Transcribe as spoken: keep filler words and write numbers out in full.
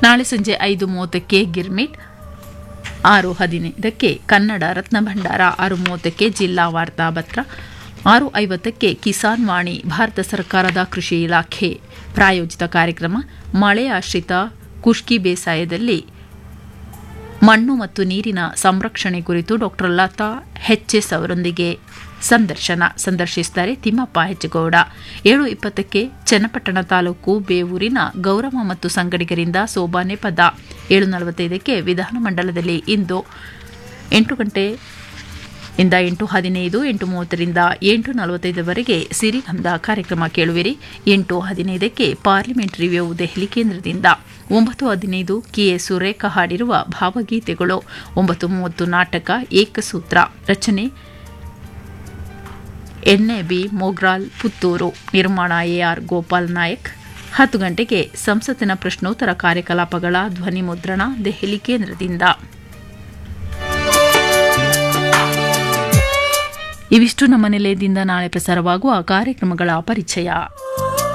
ನಾಳೆ ಸಂಜೆ ಐದು ಮೂವತ್ತಕ್ಕೆ ಗಿರ್ಮಿಟ್, ಆರು ಹದಿನೈದಕ್ಕೆ ಕನ್ನಡ ರತ್ನ ಭಂಡಾರ, ಆರು ಮೂವತ್ತಕ್ಕೆ ಜಿಲ್ಲಾ ವಾರ್ತಾ ಪತ್ರ, ಆರು ಐವತ್ತಕ್ಕೆ ಕಿಸಾನ್ ವಾಣಿ, ಭಾರತ ಸರ್ಕಾರದ ಕೃಷಿ ಇಲಾಖೆ ಪ್ರಾಯೋಜಿತ ಕಾರ್ಯಕ್ರಮ ಮಳೆ ಆಶ್ರಿತ ಕುಷ್ಕಿ ಬೇಸಾಯದಲ್ಲಿ ಮಣ್ಣು ಮತ್ತು ನೀರಿನ ಸಂರಕ್ಷಣೆ ಕುರಿತು ಡಾಕ್ಟರ್ ಲತಾ ಎಚ್ಎಸ್ ಅವರೊಂದಿಗೆ ಸಂದರ್ಶನ ಸಂದರ್ಶಿಸುತ್ತಾರೆ ತಿಮ್ಮಪ್ಪ ಹೆಜ್ಜಗೌಡ. ಏಳು ಇಪ್ಪತ್ತಕ್ಕೆ ಚನ್ನಪಟ್ಟಣ ತಾಲೂಕು ಬೇವೂರಿನ ಗೌರವ ಮತ್ತು ಸಂಗಡಿಗರಿಂದ ಸೋಬಾನೆ ಪದ. ಏಳು ನಲವತ್ತೈದಕ್ಕೆ ವಿಧಾನಮಂಡಲದಲ್ಲಿ ಇಂದು ಎಂಟು ಗಂಟೆ ಇಂದ ಎಂಟು ಹದಿನೈದು, ಎಂಟು ಮೂವತ್ತರಿಂದ ಎಂಟು ನಲವತ್ತೈದರವರೆಗೆ ಸಿರಿಗಂಧ ಕಾರ್ಯಕ್ರಮ ಕೇಳುವಿರಿ. ಎಂಟು ಹದಿನೈದಕ್ಕೆ ಪಾರ್ಲಿಮೆಂಟ್ ರಿವ್ಯೂ ದೆಹಲಿ ಕೇಂದ್ರದಿಂದ. ಒಂಬತ್ತು ಹದಿನೈದು ಕೆ ಎ ಸುರೇಖ ಹಾಡಿರುವ ಭಾವಗೀತೆಗಳು. ಒಂಬತ್ತು ಮೂವತ್ತು ನಾಟಕ ಏಕಸೂತ್ರ, ರಚನೆ ಎನ್ ಎ ಬಿ ಮೋಗ್ರಾಲ್ ಪುತ್ತೂರು, ನಿರ್ಮಾಣ ಎ ಆರ್ ಗೋಪಾಲ್ ನಾಯಕ್. ಹತ್ತು ಗಂಟೆಗೆ ಸಂಸತ್ತಿನ ಪ್ರಶ್ನೋತ್ತರ ಕಾರ್ಯಕಲಾಪಗಳ ಧ್ವನಿ ಮುದ್ರಣ ದೆಹಲಿ ಕೇಂದ್ರದಿಂದ. ಇವಿಷ್ಟು ನಮ್ಮ ನಿಲಯದಿಂದ ನಾಳೆ ಪ್ರಸಾರವಾಗುವ ಕಾರ್ಯಕ್ರಮಗಳ ಪರಿಚಯ.